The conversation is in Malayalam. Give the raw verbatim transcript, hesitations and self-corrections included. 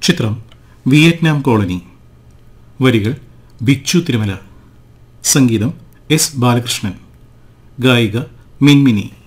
ചിത്രം വിയറ്റ്നാം കോളനി. വരികൾ ബിച്ചു തിരുമല. സംഗീതം എസ് ബാലകൃഷ്ണൻ. ഗായിക മിൻമിനി.